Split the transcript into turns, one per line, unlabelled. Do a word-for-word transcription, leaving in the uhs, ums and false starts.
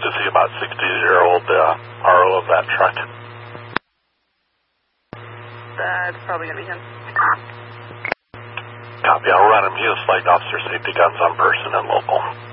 to see about sixty-year-old uh, R O of that truck.
That's probably going to be him.
Copy. I'll run him. Use flagged officer safety guns on person and local.